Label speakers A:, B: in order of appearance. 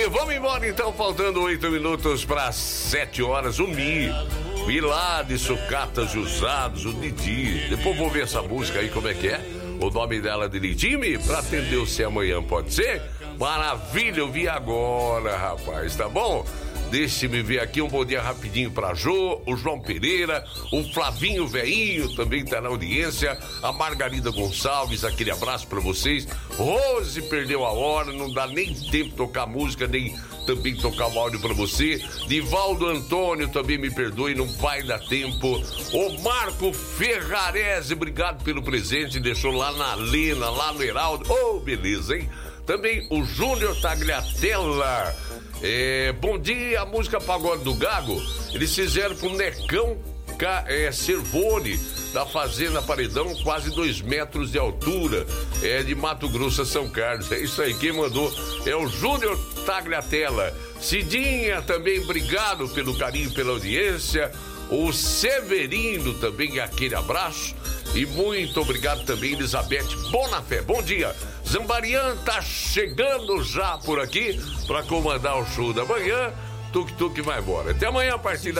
A: E vamos embora então, faltando 8 minutos para 7 horas. O Mi lá de Sucatas Usados, o Didi. Depois vou ver essa música aí, como é que é? O nome dela direitinho, pra atender você amanhã, pode ser? Maravilha, eu vi agora, rapaz, tá bom? Deixe-me ver aqui um bom dia rapidinho pra Jô, o João Pereira, o Flavinho Veinho também tá na audiência, a Margarida Gonçalves, aquele abraço pra vocês. Rose perdeu a hora, não dá nem tempo de tocar música, nem também tocar o áudio pra você. Divaldo Antônio também me perdoe, não vai dar tempo. O Marco Ferrarese, obrigado pelo presente, deixou lá na Lena, lá no Heraldo. Oh, beleza, hein? Também o Júnior Tagliatella. Bom dia, a música Pagode do Gago. Eles fizeram com o Necão Servone, da Fazenda Paredão, quase 2 metros de altura. De Mato Grosso a São Carlos. É isso aí, quem mandou é o Júnior Tagliatella. Cidinha também, obrigado pelo carinho, pela audiência. O Severino também, aquele abraço. E muito obrigado também, Elizabeth Bonafé. Bom dia. Zambarian tá chegando já por aqui para comandar o show da manhã. Tuk-tuk vai embora. Até amanhã, a partir das